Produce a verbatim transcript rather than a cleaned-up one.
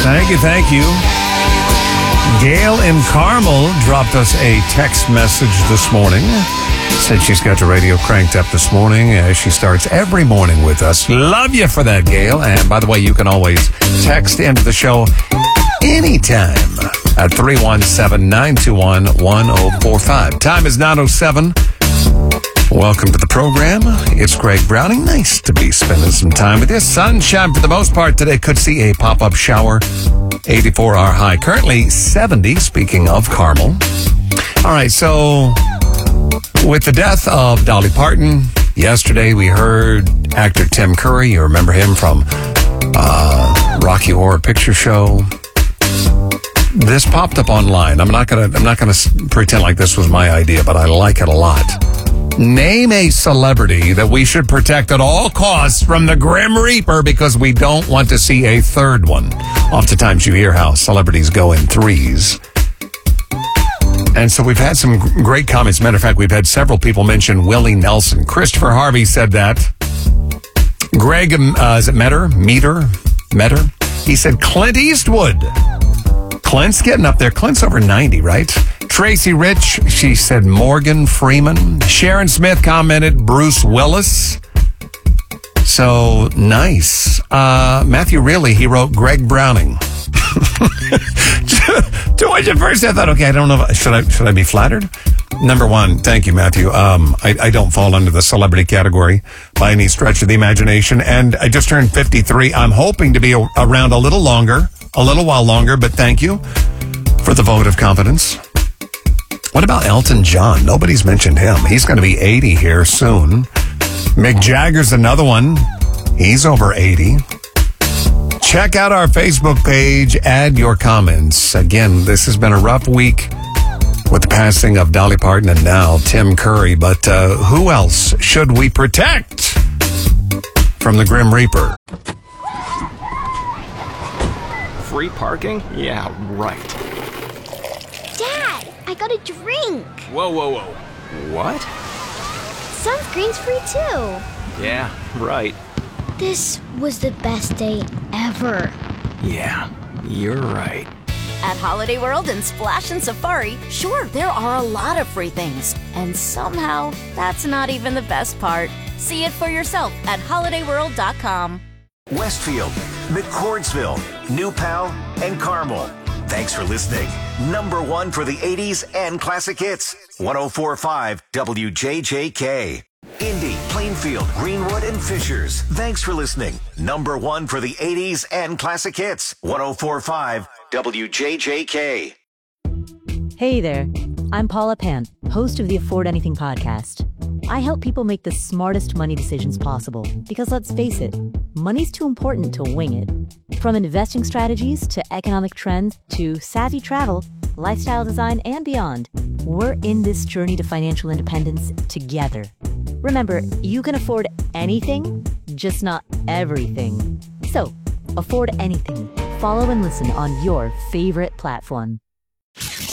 Thank you, thank you. Gail in Carmel dropped us a text message this morning. Said she's got the radio cranked up this morning as she starts every morning with us. Love you for that, Gail. And by the way, you can always text into the show anytime at three one seven, nine two one, one oh four five. Time is nine oh seven. Welcome to the program. It's Greg Browning. Nice to be spending some time with you. Sunshine for the most part today. Could see a pop-up shower. eighty-four hour high. Currently seventy, speaking of Carmel. All right, so with the death of Dolly Parton, yesterday we heard actor Tim Curry. You remember him from uh, Rocky Horror Picture Show. This popped up online. I'm not gonna. I'm not gonna pretend like this was my idea, but I like it a lot. Name a celebrity that we should protect at all costs from the Grim Reaper because we don't want to see a third one. Oftentimes you hear how celebrities go in threes. And so we've had some great comments. Matter of fact, we've had several people mention Willie Nelson. Christopher Harvey said that. Greg, uh, is it Metter? Meter? Metter? He said Clint Eastwood. Clint's getting up there. Clint's over ninety, right? Tracy Rich, she said Morgan Freeman. Sharon Smith commented Bruce Willis. So nice. Uh, Matthew Reilly, he wrote Greg Browning. To which at first I thought, okay, I don't know. If, should I should I be flattered? Number one, thank you, Matthew. Um, I, I don't fall under the celebrity category by any stretch of the imagination. And I just turned fifty-three. I'm hoping to be a, around a little longer, a little while longer, but thank you for the vote of confidence. What about Elton John? Nobody's mentioned him. He's going to be eighty here soon. Mick Jagger's another one. He's over eighty. Check out our Facebook page. Add your comments. Again, this has been a rough week with the passing of Dolly Parton and now Tim Curry. But uh, who else should we protect from the Grim Reaper? Free parking? Yeah, right. Dad, I got a drink. Whoa, whoa, whoa. What? Sunscreen's free too. Yeah, right. This was the best day ever. Yeah, you're right. At Holiday World and Splash and Safari, sure, there are a lot of free things. And somehow, that's not even the best part. See it for yourself at holiday world dot com. Westfield, McCordsville, New Pal, and Carmel. Thanks for listening. Number one for the eighties and classic hits. one oh four point five W J J K. Indy, Plainfield, Greenwood, and Fishers. Thanks for listening. Number one for the eighties and classic hits. one oh four point five W J J K. Hey there. I'm Paula Pant, host of the Afford Anything podcast. I help people make the smartest money decisions possible because, let's face it, money's too important to wing it. From investing strategies to economic trends to savvy travel, lifestyle design, and beyond, we're in this journey to financial independence together. Remember, you can afford anything, just not everything. So, afford anything. Follow and listen on your favorite platform.